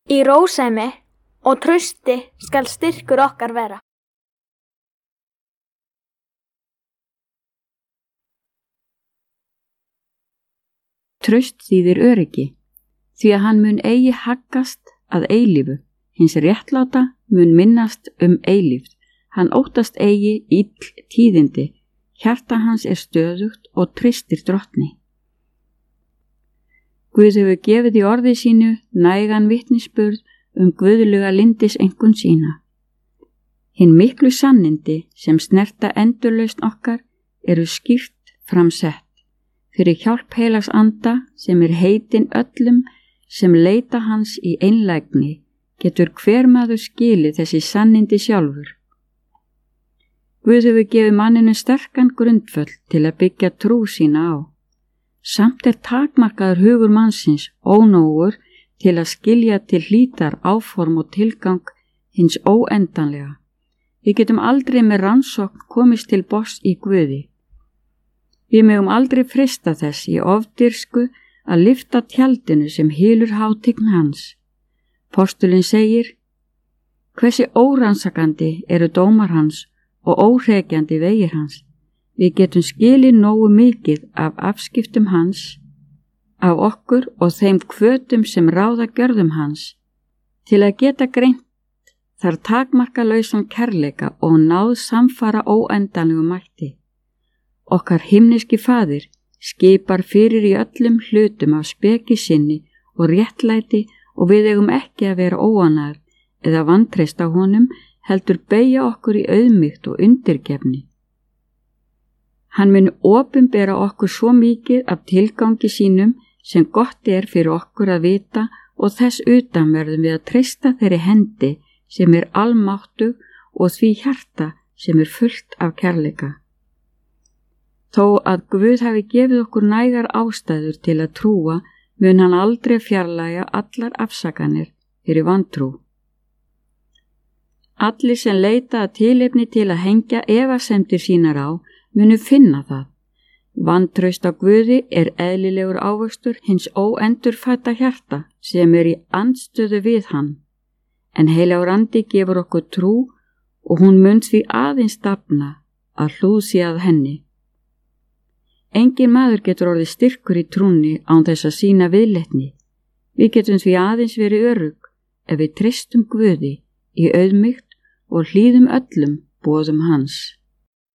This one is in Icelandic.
Í rósemi og trausti skal styrkur okkar vera. Traust þýðir öryggi, því að hann mun eigi haggast að eilífu, hins réttláta mun minnast eilífð, hann óttast eigi ill tíðindi, hjarta hans stöðugt og treystir drottni. Guð hefur gefið í orði sínu nægan vitnisburð guðlega lyndiseinkunn sína. Hin miklu sannindi sem snerta endurlausn okkar eru skýrt framsett fyrir hjálp heilags anda sem heitin öllum sem leita hans í einlægni, getur hver maður skilið þessi sannindi sjálfur. Guð hefur gefið manninu sterkan grundvöll til að byggja trú sína á. Samt takmarkaður hugur mannsins ónógur til að skilja til hlítar áform og tilgang hins óendanlega. Við getum aldrei með rannsókn komist til botns í Guði. Við megum aldrei freista þess í ofdyrsku að lyfta tjaldinu sem hylur hátign hans. Postulinn segir: hversu órannsakandi eru dómar hans og óhrekjandi vegir hans. Við getum skilið nógu mikið af afskiptum hans, af okkur og þeim hvötum sem ráða gjörðum hans. Til að geta greint þarf takmarkalausan kærleika og náð samfara óendanlegu mætti. Okkar himneski faðir skipar fyrir í öllum hlutum af speki sinni og réttlæti og við eigum ekki að vera óanaðir eða vantreysta honum, heldur beygja okkur í auðmýkt og undirgefni. Hann mun opinbera okkur svo mikið af tilgangi sínum sem gott fyrir okkur að vita og þess utan verðum við að treysta þeirri hendi sem almáttug og því hjarta sem fullt af kærleika. Þó að Guð hafi gefið okkur nægar ástæður til að trúa, mun hann aldrei fjarlægja allar afsakanir fyrir vantrú. Allir sem leita að tilefni til að hengja efasemdir sínar á, munu finna það. Vantraust á Guði eðlilegur ávöxtur hins óendurfædda hjarta sem í andstöðu við hann. En heilagur andi gefur okkur trú og hún mun því aðeins dafna að hlúð að henni. Engin maður getur orðið styrkur í trúnni án þess að sýna viðleitni. Við getum því aðeins verið örugg ef við treystum Guði í auðmýkt og hlýðum öllum boðum hans.